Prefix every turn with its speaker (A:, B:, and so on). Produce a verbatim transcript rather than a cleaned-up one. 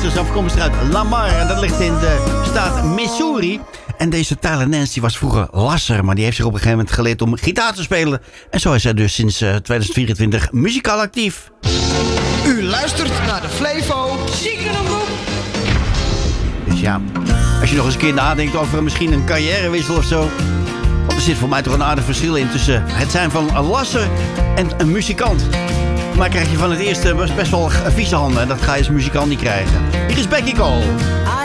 A: is afkomstig uit Lamar. En dat ligt in de staat Missouri. En deze Tyler Nance die was vroeger lasser. Maar die heeft zich op een gegeven moment geleerd om gitaar te spelen. En zo is hij dus sinds uh, tweeduizend vierentwintig muzikaal actief.
B: U luistert naar de Flevo
C: Ziekenomroep.
A: Dus ja, als je nog eens een keer nadenkt over misschien een carrièrewissel of zo. Want er zit voor mij toch een aardig verschil in tussen het zijn van een lasser en een muzikant. Maar krijg je van het eerste best wel vieze handen. En dat ga je als muzikant niet krijgen. Hier is Becky Cole.